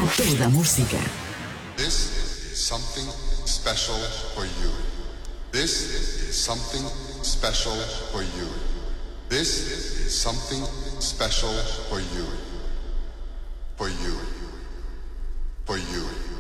Toda música. This is something special for you. This is something special for you. This is something special for you. For you. For you.